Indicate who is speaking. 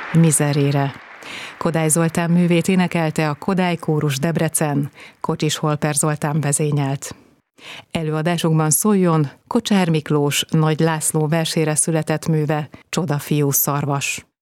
Speaker 1: Mizerére. Kodály Zoltán művét énekelte a Kodály Kórus Debrecen, Kocsis Holper Zoltán vezényelt. Előadásukban szóljon Kocsár Miklós, Nagy László versére született műve, Csodafiú szarvas.